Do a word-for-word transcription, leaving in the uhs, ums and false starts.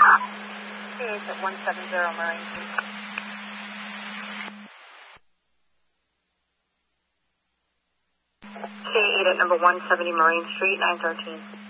K eight at one seven zero Marine Street. K eight at number one seventy Marine Street, nine thirteen.